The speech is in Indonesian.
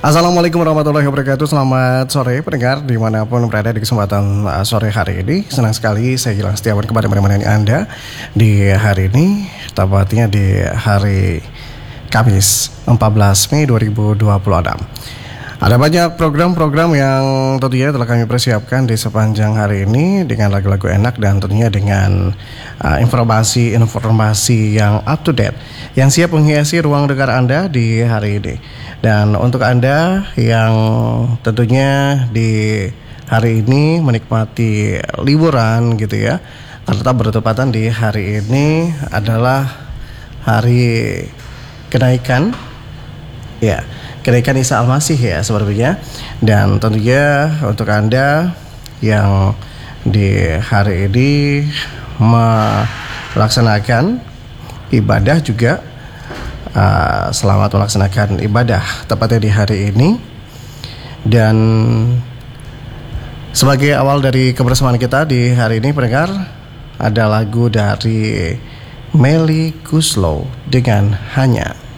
Assalamualaikum warahmatullahi wabarakatuh. Selamat sore pendengar dimanapun berada di kesempatan sore hari ini. Senang sekali saya Gilang Setiawan kembali menemani Anda di hari ini, tepatnya di hari Kamis 14 Mei 2026. Ada banyak program-program yang tentunya telah kami persiapkan di sepanjang hari ini dengan lagu-lagu enak dan tentunya dengan informasi-informasi yang up to date yang siap menghiasi ruang dengar Anda di hari ini. Dan untuk Anda yang tentunya di hari ini menikmati liburan gitu ya, karena bertepatan di hari ini adalah hari kenaikan ya, kenaikan Isa Al-Masih ya sepertinya. Dan tentunya untuk Anda yang di hari ini melaksanakan ibadah juga, selamat melaksanakan ibadah tepatnya di hari ini. Dan sebagai awal dari kebersamaan kita di hari ini pendengar, ada lagu dari Melly Goeslaw dengan Hanya.